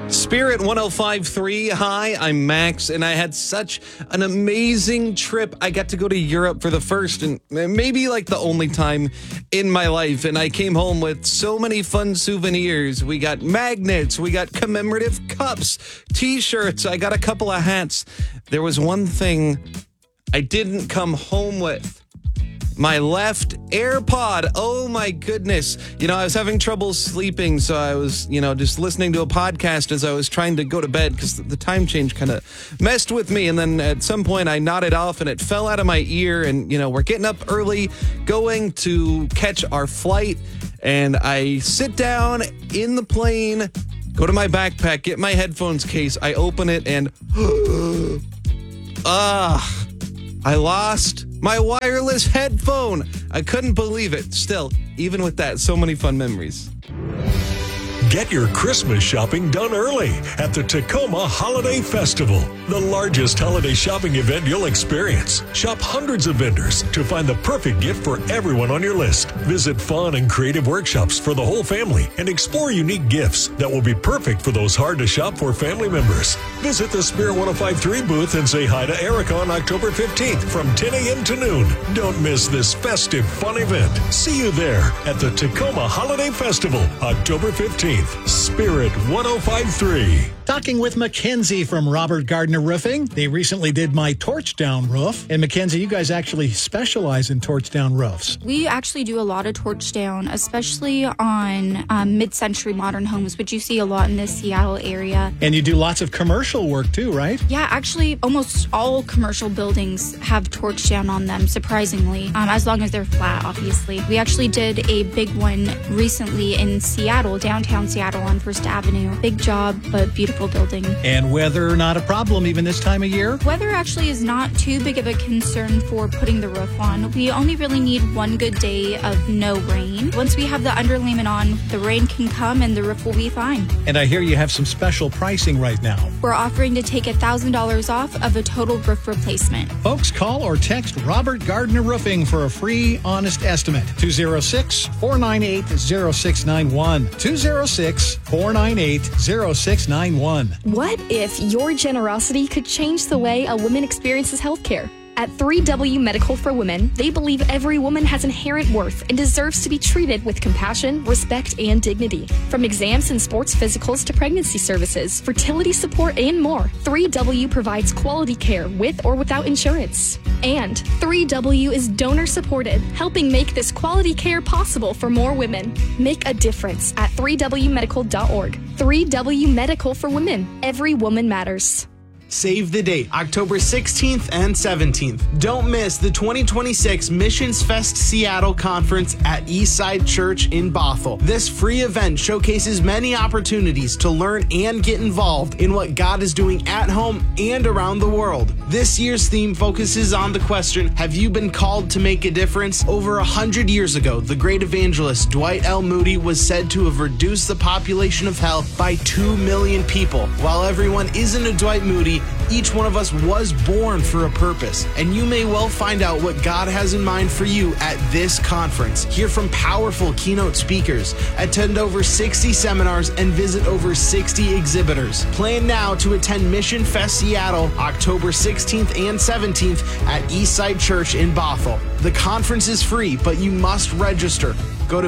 Spirit 105.3. Hi, I'm Max, and I had such an amazing trip. I got to go to Europe for the first and maybe like the only time in my life, and I came home with so many fun souvenirs. We got magnets, we got commemorative cups, t-shirts, I got a couple of hats. There was one thing I didn't come home with. My left AirPod. Oh my goodness. I was having trouble sleeping, so I was, just listening to a podcast as I was trying to go to bed because the time change kind of messed with me. And then at some point I nodded off and it fell out of my ear. And, we're getting up early, going to catch our flight. And I sit down in the plane, go to my backpack, get my headphones case. I open it and I lost my wireless headphone. I couldn't believe it. Still, even with that, so many fun memories. Get your Christmas shopping done early at the Tacoma Holiday Festival, the largest holiday shopping event you'll experience. Shop hundreds of vendors to find the perfect gift for everyone on your list. Visit fun and creative workshops for the whole family and explore unique gifts that will be perfect for those hard to shop for family members. Visit the Spirit 105.3 booth and say hi to Erica on October 15th from 10 a.m. to noon. Don't miss this festive, fun event. See you there at the Tacoma Holiday Festival, October 15th. Spirit 105.3. Talking with Mackenzie from Robert Gardner Roofing. They recently did my torch down roof. And Mackenzie, you guys actually specialize in torch down roofs. We actually do a lot of torch down, especially on mid-century modern homes, which you see a lot in the Seattle area. And you do lots of commercial work too, right? Yeah, actually almost all commercial buildings have torch down on them, surprisingly, as long as they're flat, obviously. We actually did a big one recently in Seattle, downtown Seattle on First Avenue. Big job, but beautiful building. And weather not a problem even this time of year? Weather actually is not too big of a concern for putting the roof on. We only really need one good day of no rain. Once we have the underlayment on, the rain can come and the roof will be fine. And I hear you have some special pricing right now. We're offering to take $1,000 off of a total roof replacement. Folks, call or text Robert Gardner Roofing for a free, honest estimate. 206-498-0691. 206-498-0691. What if your generosity could change the way a woman experiences healthcare? At 3W Medical for Women, they believe every woman has inherent worth and deserves to be treated with compassion, respect, and dignity. From exams and sports physicals to pregnancy services, fertility support, and more, 3W provides quality care with or without insurance. And 3W is donor-supported, helping make this quality care possible for more women. Make a difference at 3wmedical.org. 3W Medical for Women. Every woman matters. Save the date, October 16th and 17th. Don't miss the 2026 Missions Fest Seattle Conference at Eastside Church in Bothell. This free event showcases many opportunities to learn and get involved in what God is doing at home and around the world. This year's theme focuses on the question, have you been called to make a difference? Over 100 years ago, the great evangelist Dwight L. Moody was said to have reduced the population of hell by 2 million people. While everyone isn't a Dwight Moody, each one of us was born for a purpose, and you may well find out what God has in mind for you at this conference. Hear from powerful keynote speakers, attend over 60 seminars, and visit over 60 exhibitors. Plan now to attend Mission Fest Seattle, October 16th and 17th at Eastside Church in Bothell. The conference is free, but you must register. Go to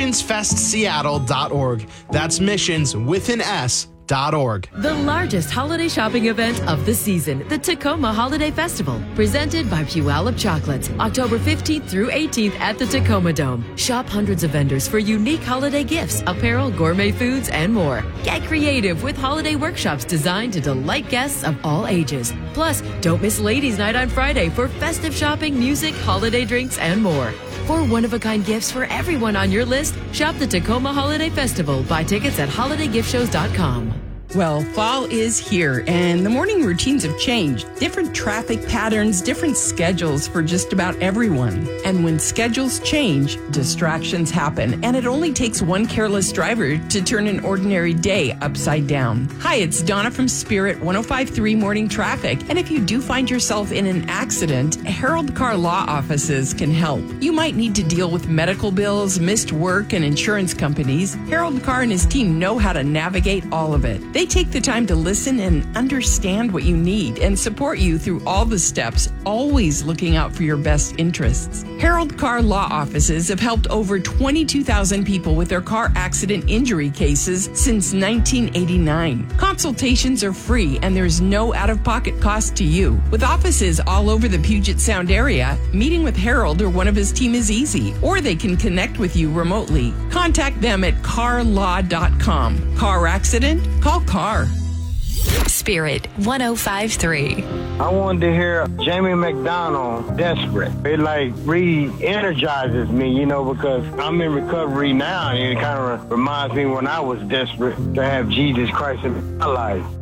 missionsfestseattle.org. That's missions with an S. .org. The largest holiday shopping event of the season, the Tacoma Holiday Festival, presented by Puyallup Chocolates, October 15th through 18th at the Tacoma Dome. Shop hundreds of vendors for unique holiday gifts, apparel, gourmet foods, and more. Get creative with holiday workshops designed to delight guests of all ages. Plus, don't miss Ladies' Night on Friday for festive shopping, music, holiday drinks, and more. For one-of-a-kind gifts for everyone on your list, shop the Tacoma Holiday Festival. Buy tickets at holidaygift.shows.com. Well, fall is here, and the morning routines have changed. Different traffic patterns, different schedules for just about everyone. And when schedules change, distractions happen, and it only takes one careless driver to turn an ordinary day upside down. Hi, it's Donna from Spirit 105.3 Morning Traffic, and if you do find yourself in an accident, Harold Car Law Offices can help. You might need to deal with medical bills, missed work, and insurance companies. Harold Car and his team know how to navigate all of it. They They take the time to listen and understand what you need and support you through all the steps, always looking out for your best interests. Harold Carr Law Offices have helped over 22,000 people with their car accident injury cases since 1989. Consultations are free and there's no out-of-pocket cost to you. With offices all over the Puget Sound area, meeting with Harold or one of his team is easy, or they can connect with you remotely. Contact them at carlaw.com. Car accident? Call Carr. Spirit 105.3. I wanted to hear Jamie McDonald, Desperate. It like re-energizes me, because I'm in recovery now, and it kind of reminds me when I was desperate to have Jesus Christ in my life.